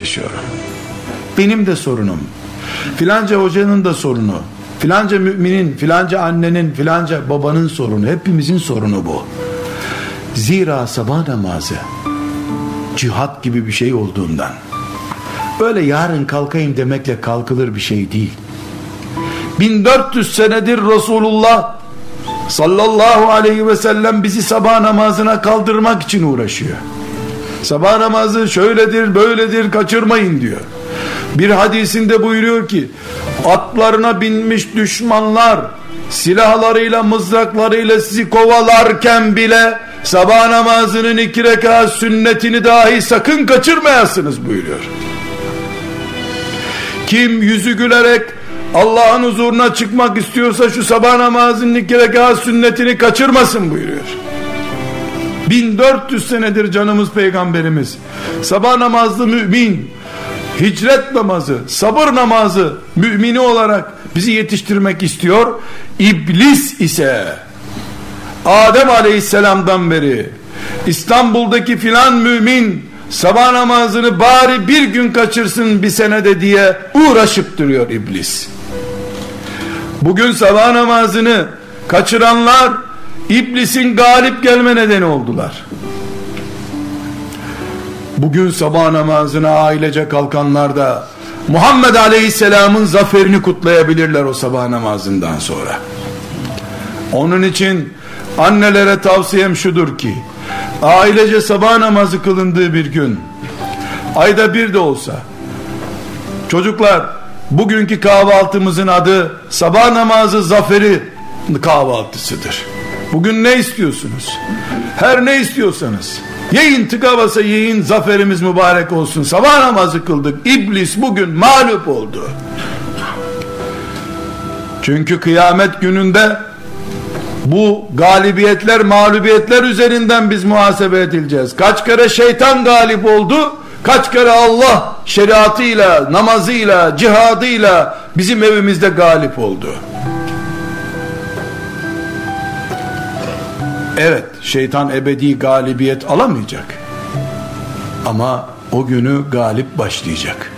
yaşıyorum. Benim de sorunum, filanca hocanın da sorunu, filanca müminin, filanca annenin, filanca babanın sorunu, hepimizin sorunu bu. Zira sabah namazı cihat gibi bir şey olduğundan, böyle yarın kalkayım demekle kalkılır bir şey değil. 1400 senedir Resulullah sallallahu aleyhi ve sellem bizi sabah namazına kaldırmak için uğraşıyor. Sabah namazı şöyledir, böyledir, kaçırmayın diyor. Bir hadisinde buyuruyor ki, atlarına binmiş düşmanlar silahlarıyla, mızraklarıyla sizi kovalarken bile sabah namazının 2 rekat sünnetini dahi sakın kaçırmayasınız buyuruyor. Kim yüzü gülerek Allah'ın huzuruna çıkmak istiyorsa şu sabah namazının 2 rekat sünnetini kaçırmasın buyuruyor. 1400 senedir canımız peygamberimiz sabah namazlı mümin, hicret namazı, sabır namazı mümini olarak bizi yetiştirmek istiyor. İblis ise Adem aleyhisselamdan beri İstanbul'daki filan mümin sabah namazını bari bir gün kaçırsın bir senede diye uğraşıp duruyor iblis. Bugün sabah namazını kaçıranlar iblisin galip gelme nedeni oldular. Bugün sabah namazına ailece kalkanlar da Muhammed Aleyhisselam'ın zaferini kutlayabilirler o sabah namazından sonra. Onun için annelere tavsiyem şudur ki, ailece sabah namazı kılındığı bir gün, ayda bir de olsa, çocuklar bugünkü kahvaltımızın adı sabah namazı zaferi kahvaltısıdır. Bugün ne istiyorsunuz? Her ne istiyorsanız yiyin, tıka basa yiyin, zaferimiz mübarek olsun. Sabah namazı kıldık, İblis bugün mağlup oldu. Çünkü kıyamet gününde bu galibiyetler, mağlubiyetler üzerinden biz muhasebe edileceğiz. Kaç kere şeytan galip oldu, kaç kere Allah şeriatıyla, namazıyla, cihadıyla bizim evimizde galip oldu. Evet, şeytan ebedi galibiyet alamayacak. Ama o günü galip başlayacak.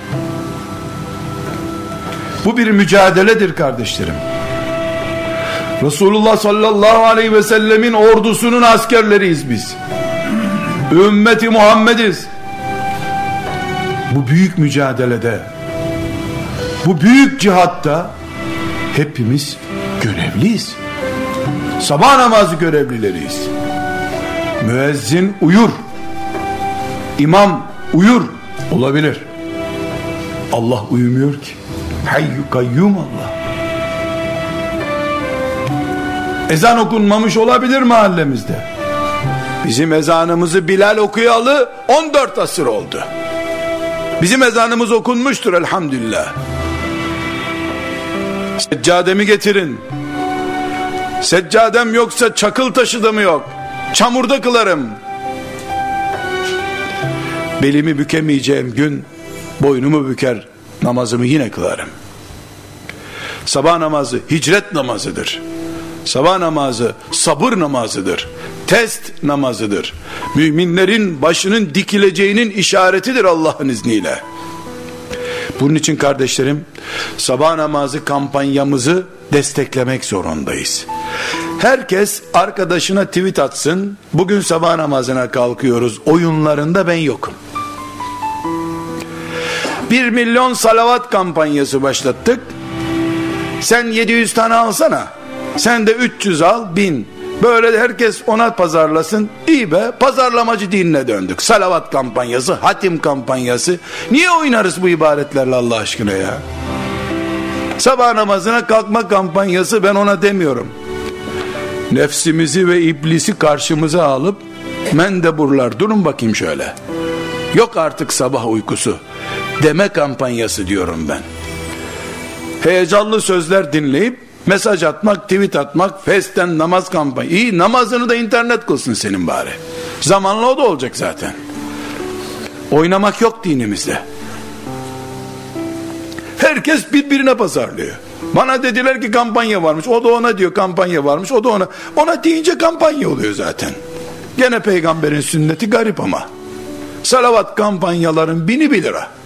Bu bir mücadeledir kardeşlerim. Resulullah sallallahu aleyhi ve sellemin ordusunun askerleriyiz biz. Ümmeti Muhammediz. Bu büyük mücadelede, bu büyük cihatta hepimiz görevliyiz. Sabah namazı görevlileriyiz. Müezzin uyur, İmam uyur, olabilir. Allah uyumuyor ki. Hayyu kayyum Allah. Ezan okunmamış olabilir mahallemizde. Bizim ezanımızı Bilal okuyalı 14 asır oldu. Bizim ezanımız okunmuştur elhamdülillah. Seccademi getirin. Seccadem yoksa çakıl taşı da mı yok? Çamurda kılarım. Belimi bükemeyeceğim gün boynumu büker, namazımı yine kılarım. Sabah namazı hicret namazıdır. Sabah namazı sabır namazıdır. Test namazıdır. Müminlerin başının dikileceğinin işaretidir Allah'ın izniyle. Bunun için kardeşlerim, sabah namazı kampanyamızı desteklemek zorundayız. Herkes arkadaşına tweet atsın, bugün sabah namazına kalkıyoruz oyunlarında ben yokum. 1 milyon salavat kampanyası başlattık. Sen 700 tane alsana, sen de 300 al, 1000. Böyle herkes ona pazarlasın. İyi be, pazarlamacı dinine döndük. Salavat kampanyası, hatim kampanyası. Niye oynarız bu ibaretlerle Allah aşkına ya? Sabah namazına kalkma kampanyası, ben ona demiyorum. Nefsimizi ve iblisi karşımıza alıp mendeburlar durun bakayım şöyle. Yok artık sabah uykusu deme kampanyası diyorum ben. Heyecanlı sözler dinleyip mesaj atmak, tweet atmak, festen namaz kampanyası. İyi, namazını da internet kılsın senin bari. Zamanla o da olacak zaten. Oynamak yok dinimizde. Herkes birbirine pazarlıyor. Bana dediler ki kampanya varmış, o da ona diyor kampanya varmış, o da ona. Ona deyince kampanya oluyor zaten. Gene peygamberin sünneti garip ama. Salavat kampanyaların 1000'i 1 lira.